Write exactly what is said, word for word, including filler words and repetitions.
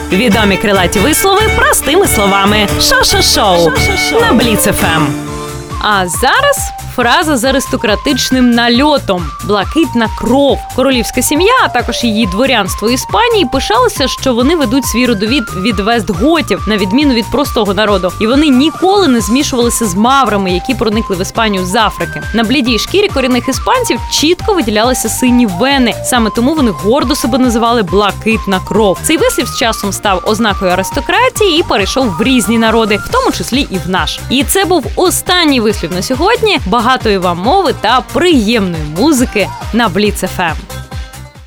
Відомі крилаті вислови простими словами. Шо-шо-шоу на Бліц еф ем. А зараз фраза з аристократичним нальотом – блакитна кров. Королівська сім'я, а також її дворянство Іспанії пишалися, що вони ведуть свій родовід від вестготів, на відміну від простого народу. І вони ніколи не змішувалися з маврами, які проникли в Іспанію з Африки. На блідій шкірі корінних іспанців чітко виділялися сині вени. Саме тому вони гордо себе називали блакитна кров. Цей вислів з часом став ознакою аристократії і перейшов в різні народи, в тому числі і в наш. І це був останній вислів на сьогодні. Багатої вам мови та приємної музики на Бліц еф ем.